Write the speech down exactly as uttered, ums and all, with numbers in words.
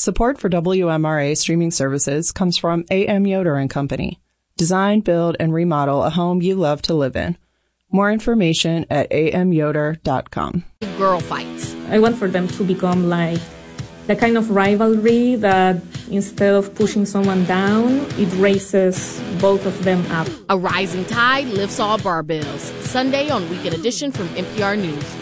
Support for W M R A streaming services comes from A M Yoder and Company. Design, build, and remodel a home you love to live in. More information at a m yoder dot com. Girl fights. I want for them to become like the kind of rivalry that instead of pushing someone down, it raises both of them up. A rising tide lifts all barbells. Sunday on Weekend Edition from N P R News.